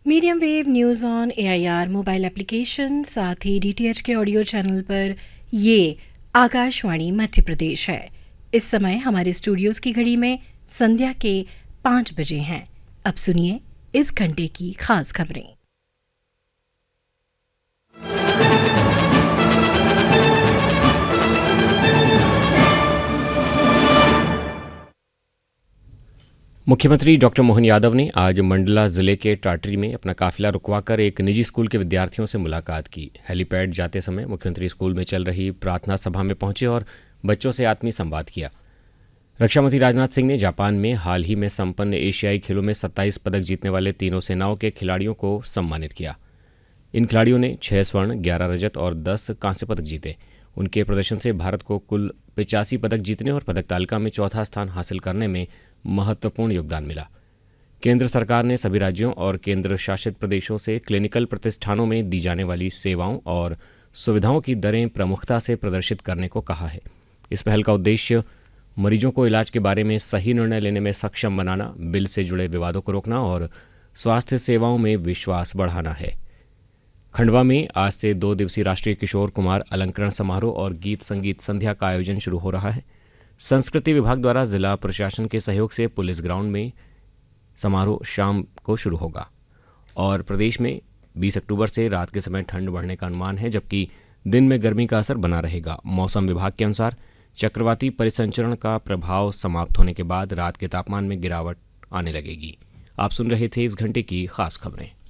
Medium wave news on AIR mobile application, साथ ही DTH के audio channel पर ये आकाशवाणी मध्य प्रदेश है। इस समय हमारे स्टूडियोज़ की घड़ी में संध्या के 5 बजे हैं। अब सुनिए इस घंटे की खास खबरें। मुख्यमंत्री डॉक्टर मोहन यादव ने आज मंडला जिले के टाटरी में अपना काफिला रुकवाकर एक निजी स्कूल के विद्यार्थियों से मुलाकात की। हेलीपैड जाते समय मुख्यमंत्री स्कूल में चल रही प्रार्थना सभा में पहुंचे और बच्चों से आत्मीय संवाद किया। रक्षा मंत्री राजनाथ सिंह ने जापान में हाल ही में संपन्न एशियाई खेलों में 27 पदक जीतने वाले तीनों सेनाओं के खिलाड़ियों को सम्मानित किया। इन खिलाड़ियों ने 6 स्वर्ण, 11 रजत और 10 कांस्य पदक जीते। उनके प्रदर्शन से भारत को कुल 85 पदक जीतने और पदक तालिका में चौथा स्थान हासिल करने में महत्वपूर्ण योगदान मिला। केंद्र सरकार ने सभी राज्यों और केंद्र शासित प्रदेशों से क्लिनिकल प्रतिष्ठानों में दी जाने वाली सेवाओं और सुविधाओं की दरें प्रमुखता से प्रदर्शित करने को कहा है। इस पहल का उद्देश्य मरीजों को इलाज के बारे में सही निर्णय लेने में सक्षम बनाना, बिल से जुड़े विवादों को रोकना और स्वास्थ्य सेवाओं में विश्वास बढ़ाना है। खंडवा में आज से 2 दिवसीय राष्ट्रीय किशोर कुमार अलंकरण समारोह और गीत संगीत संध्या का आयोजन शुरू हो रहा है। संस्कृति विभाग द्वारा जिला प्रशासन के सहयोग से पुलिस ग्राउंड में समारोह शाम को शुरू होगा और प्रदेश में 20 अक्टूबर से रात के समय ठंड बढ़ने का अनुमान है, जबकि दिन में गर्मी का असर बना रहेगा। मौसम विभाग के अनुसार चक्रवाती परिसंचरण का प्रभाव समाप्त होने के बाद रात के तापमान में गिरावट आने लगेगी। आप सुन रहे थे इस घंटे की खास खबरें।